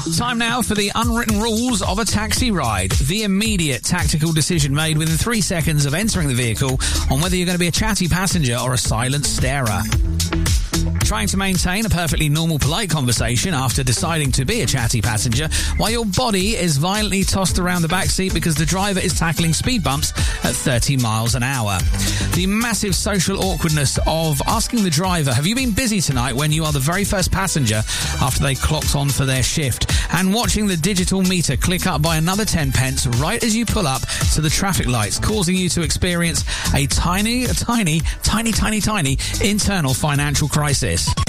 Time now for the unwritten rules of a taxi ride. The immediate tactical decision made within 3 seconds of entering the vehicle on whether you're going to be a chatty passenger or a silent starer. Trying to maintain a perfectly normal, polite conversation after deciding to be a chatty passenger while your body is violently tossed around the backseat because the driver is tackling speed bumps at 30 miles an hour. The massive social awkwardness of asking the driver, have you been busy tonight, when you are the very first passenger after they clocked on for their shift, and watching the digital meter click up by another 10 pence right as you pull up to the traffic lights, causing you to experience a tiny internal financial crisis.